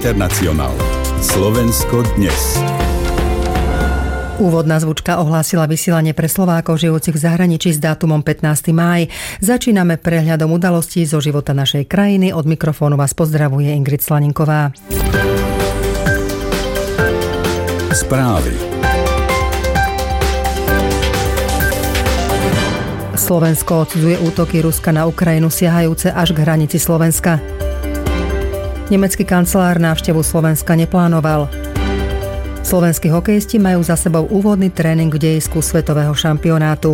Internacionál. Slovensko dnes. Úvodná zvučka ohlásila vysielanie pre Slovákov žijúcich v zahraničí s dátumom 15. máj. Začíname prehľadom udalostí zo života našej krajiny. Od mikrofónu vás pozdravuje Ingrid Slaninková. Správy. Slovensko odsudzuje útoky Ruska na Ukrajinu siahajúce až k hranici Slovenska. Nemecký kancelár návštevu Slovenska neplánoval. Slovenskí hokejisti majú za sebou úvodný tréning v dejisku svetového šampionátu.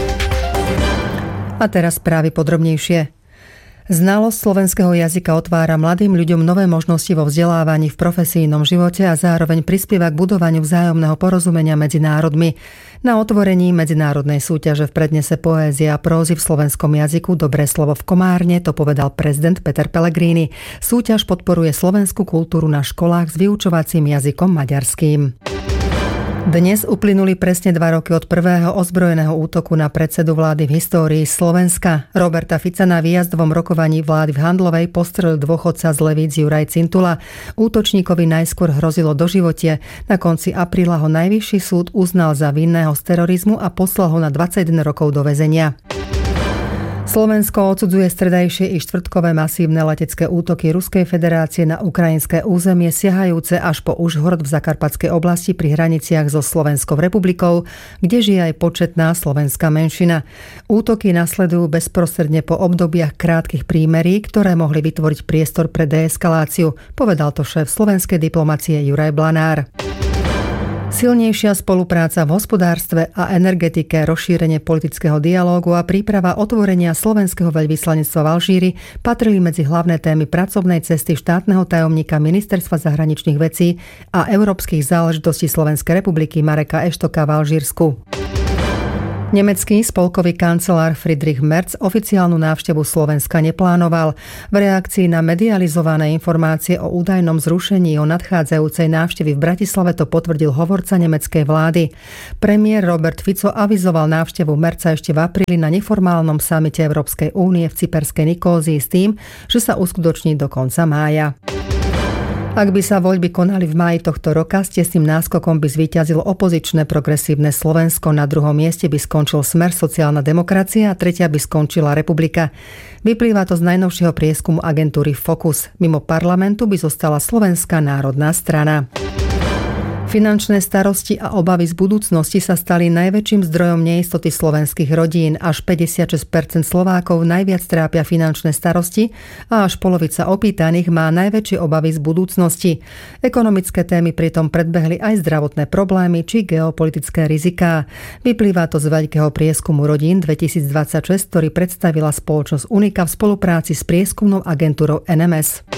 A teraz správy podrobnejšie. Znalosť slovenského jazyka otvára mladým ľuďom nové možnosti vo vzdelávaní v profesijnom živote a zároveň prispieva k budovaniu vzájomného porozumenia medzi národmi. Na otvorení medzinárodnej súťaže v prednese poézia a prózy v slovenskom jazyku Dobré slovo v Komárne to povedal prezident Peter Pellegrini. Súťaž podporuje slovenskú kultúru na školách s vyučovacím jazykom maďarským. Dnes uplynuli presne 2 roky od prvého ozbrojeného útoku na predsedu vlády v histórii Slovenska. Roberta Fica na výjazdovom rokovaní vlády v Handlovej postrelil dôchodca z Levíc Juraj Cintula. Útočníkovi najskôr hrozilo doživotie. Na konci apríla ho najvyšší súd uznal za vinného z terorizmu a poslal ho na 21 rokov do väzenia. Slovensko odsudzuje stredajšie i štvrtkové masívne letecké útoky Ruskej federácie na ukrajinské územie siahajúce až po Užhorod v Zakarpatskej oblasti pri hraniciach so Slovenskou republikou, kde žije aj početná slovenská menšina. Útoky nasledujú bezprostredne po obdobiach krátkych prímerí, ktoré mohli vytvoriť priestor pre deeskaláciu, povedal to šéf slovenskej diplomacie Juraj Blanár. Silnejšia spolupráca v hospodárstve a energetike, rozšírenie politického dialógu a príprava otvorenia slovenského veľvyslanectva v Alžíri patrili medzi hlavné témy pracovnej cesty štátneho tajomníka Ministerstva zahraničných vecí a európskych záležitostí Slovenskej republiky Mareka Eštoka v Alžírsku. Nemecký spolkový kancelár Friedrich Merz oficiálnu návštevu Slovenska neplánoval. V reakcii na medializované informácie o údajnom zrušení o nadchádzajúcej návštevy v Bratislave to potvrdil hovorca nemeckej vlády. Premiér Robert Fico avizoval návštevu Merza ešte v apríli na neformálnom samite Európskej únie v cyperskej Nikózii s tým, že sa uskutoční do konca mája. Ak by sa voľby konali v máji tohto roka, s tesným náskokom by zvíťazilo opozičné progresívne Slovensko, na druhom mieste by skončil Smer sociálna demokracia a tretia by skončila Republika. Vyplýva to z najnovšieho prieskumu agentúry Focus. Mimo parlamentu by zostala Slovenská národná strana. Finančné starosti a obavy z budúcnosti sa stali najväčším zdrojom neistoty slovenských rodín. Až 56% Slovákov najviac trápia finančné starosti a až polovica opýtaných má najväčšie obavy z budúcnosti. Ekonomické témy pritom predbehli aj zdravotné problémy či geopolitické riziká. Vyplýva to z veľkého prieskumu rodín 2026, ktorý predstavila spoločnosť Unika v spolupráci s prieskumnou agentúrou NMS.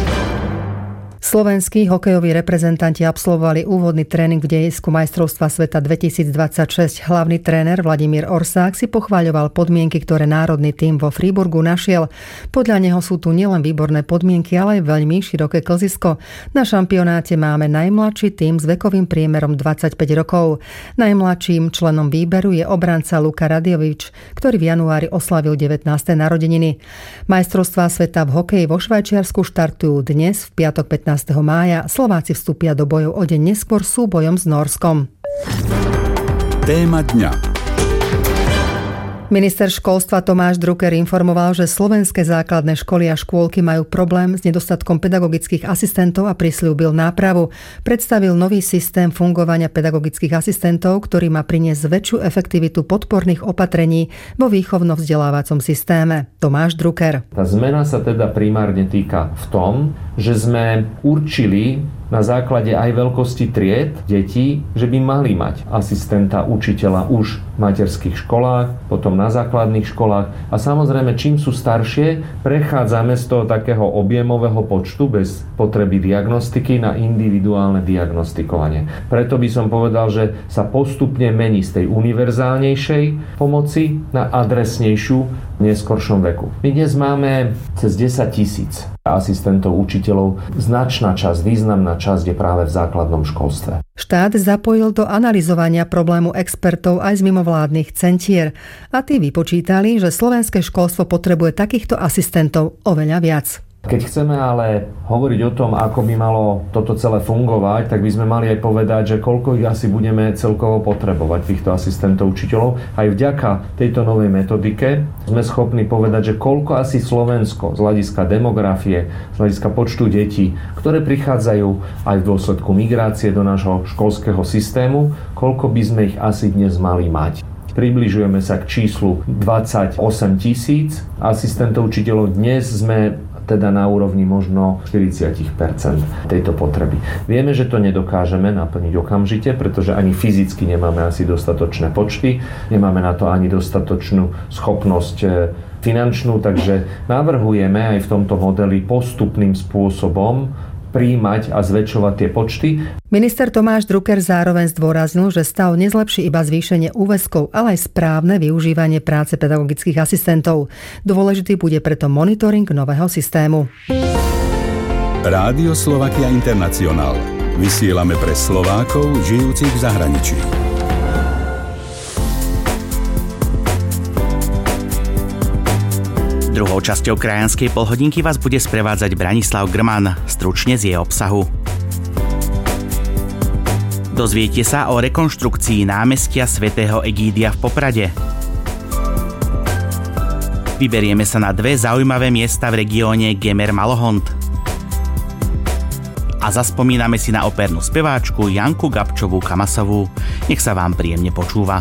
Slovenskí hokejoví reprezentanti absolvovali úvodný tréning v dejisku majstrovstva sveta 2026. Hlavný tréner Vladimír Orsák si pochváľoval podmienky, ktoré národný tím vo Freiburgu našiel. Podľa neho sú tu nielen výborné podmienky, ale aj veľmi široké klzisko. Na šampionáte máme najmladší tím s vekovým priemerom 25 rokov. Najmladším členom výberu je obranca Luka Radiovič, ktorý v januári oslavil 19. narodeniny. Majstrovstvá sveta v hokeji vo Švajčiarsku štartujú dnes v piatok 15. mája. Slováci vstúpia do bojov o deň neskôr súbojom s Nórskom. Téma dňa. Minister školstva Tomáš Drucker informoval, že slovenské základné školy a škôlky majú problém s nedostatkom pedagogických asistentov a prisľúbil nápravu. Predstavil nový systém fungovania pedagogických asistentov, ktorý má priniesť väčšiu efektivitu podporných opatrení vo výchovno-vzdelávacom systéme. Tomáš Drucker. Tá zmena sa teda primárne týka v tom, že sme určili na základe aj veľkosti tried detí, že by mali mať asistenta učiteľa už v materských školách, potom na základných školách a samozrejme čím sú staršie, prechádzame z toho takého objemového počtu bez potreby diagnostiky na individuálne diagnostikovanie. Preto by som povedal, že sa postupne mení z tej univerzálnejšej pomoci na adresnejšiu v neskoršom veku. My dnes máme cez 10 000 asistentov učiteľov. Značná časť, významná časť je práve v základnom školstve. Štát zapojil do analyzovania problému expertov aj z mimovládnych centier a tí vypočítali, že slovenské školstvo potrebuje takýchto asistentov oveľa viac. Keď chceme ale hovoriť o tom, ako by malo toto celé fungovať, tak by sme mali aj povedať, že koľko ich asi budeme celkovo potrebovať, týchto asistentov učiteľov. Aj vďaka tejto novej metodike sme schopní povedať, že koľko asi Slovensko z hľadiska demografie, z hľadiska počtu detí, ktoré prichádzajú aj v dôsledku migrácie do nášho školského systému, koľko by sme ich asi dnes mali mať. Približujeme sa k číslu 28 000 asistentov učiteľov. Dnes sme teda na úrovni možno 40% tejto potreby. Vieme, že to nedokážeme naplniť okamžite, pretože ani fyzicky nemáme asi dostatočné počty, nemáme na to ani dostatočnú schopnosť finančnú, takže navrhujeme aj v tomto modeli postupným spôsobom prijímať a zväčšovať tie počty. Minister Tomáš Drucker zároveň zdôraznil, že stav nezlepší iba zvýšenie úväzkov, ale aj správne využívanie práce pedagogických asistentov. Dôležitý bude preto monitoring nového systému. Rádio Slovakia International. Vysielame pre Slovákov žijúcich v zahraničí. Druhou časťou krajanskej polhodinky vás bude sprevádzať Branislav Grman, stručne z jej obsahu. Dozviete sa o rekonštrukcii námestia svätého Egídia v Poprade. Vyberieme sa na 2 zaujímavé miesta v regióne Gemer-Malohont. A zaspomíname si na opernú speváčku Janku Gabčovú Kamasovú. Nech sa vám príjemne počúva.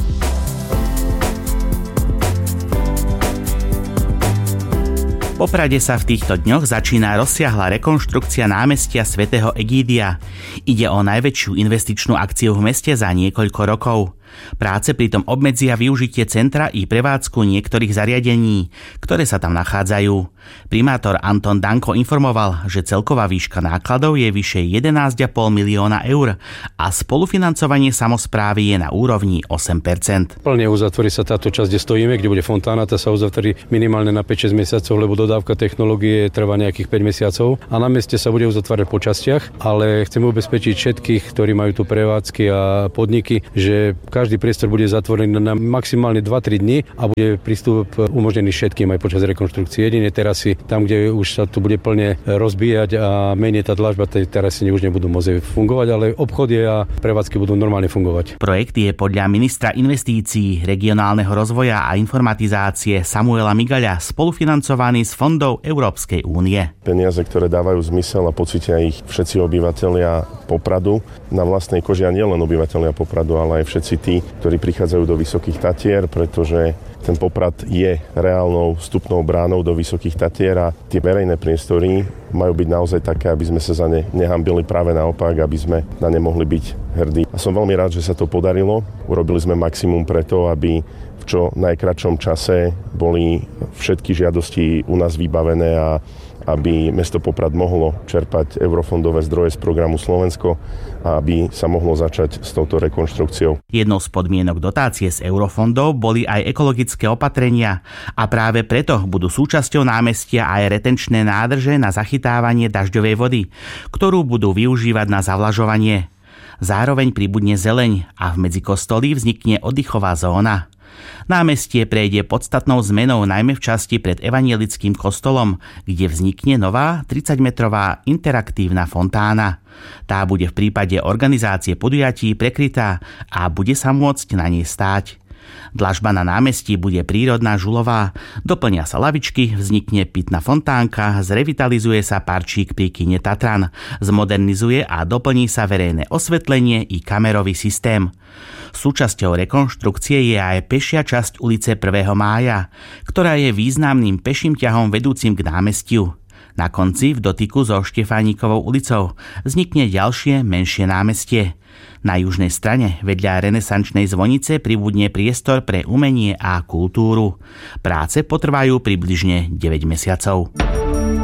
V Poprade sa v týchto dňoch začína rozsiahla rekonštrukcia námestia svätého Egídia. Ide o najväčšiu investičnú akciu v meste za niekoľko rokov. Práce pritom obmedzia využitie centra i prevádzku niektorých zariadení, ktoré sa tam nachádzajú. Primátor Anton Danko informoval, že celková výška nákladov je vyše 11,5 milióna eur a spolufinancovanie samosprávy je na úrovni 8%. Plne uzatvorí sa táto časť, kde stojíme, kde bude fontána, tá sa uzatvorí minimálne na 5-6 mesiacov, lebo dodávka technológie trvá nejakých 5 mesiacov a na meste sa bude uzatvárať po častiach, ale chceme ubezpečiť všetkých, ktorí majú tu prevádzky a podniky, že každý priestor bude zatvorený na maximálne 2-3 dni a bude prístup umožnený všetkým aj počas rekonštrukcie. Jedine terasy, tam, kde už sa tu bude plne rozbíjať a menej tá dlažba, tie terasy už nebudú môcť fungovať, ale obchody a prevádzky budú normálne fungovať. Projekt je podľa ministra investícií, regionálneho rozvoja a informatizácie Samuela Migaľa spolufinancovaný z fondov Európskej únie. Peniaze, ktoré dávajú zmysel a pocítia ich všetci obyvatelia Popradu na vlastnej koži, a nielen obyvatelia Popradu, ale aj všetci tí, ktorí prichádzajú do Vysokých Tatier, pretože ten Poprad je reálnou vstupnou bránou do Vysokých Tatier a tie verejné priestory majú byť naozaj také, aby sme sa za ne nehambili, práve naopak, aby sme na ne mohli byť hrdí. A som veľmi rád, že sa to podarilo. Urobili sme maximum preto, aby v čo najkratšom čase boli všetky žiadosti u nás vybavené a aby mesto Poprad mohlo čerpať eurofondové zdroje z programu Slovensko a aby sa mohlo začať s touto rekonštrukciou. Jednou z podmienok dotácie z eurofondov boli aj ekologické opatrenia a práve preto budú súčasťou námestia aj retenčné nádrže na zachytávanie dažďovej vody, ktorú budú využívať na zavlažovanie. Zároveň pribudne zeleň a v medzikostolí vznikne oddychová zóna. Námestie prejde podstatnou zmenou najmä v časti pred evanielickým kostolom, kde vznikne nová 30-metrová interaktívna fontána. Tá bude v prípade organizácie podujatí prekrytá a bude sa môcť na nej stáť. Dlažba na námestí bude prírodná žulová, doplnia sa lavičky, vznikne pitná fontánka, zrevitalizuje sa parčík pri kine Tatran, zmodernizuje a doplní sa verejné osvetlenie i kamerový systém. Súčasťou rekonštrukcie je aj pešia časť ulice 1. mája, ktorá je významným peším ťahom vedúcim k námestiu. Na konci, v dotyku so Štefánikovou ulicou, vznikne ďalšie menšie námestie. Na južnej strane, vedľa renesančnej zvonice, pribudne priestor pre umenie a kultúru. Práce potrvajú približne 9 mesiacov.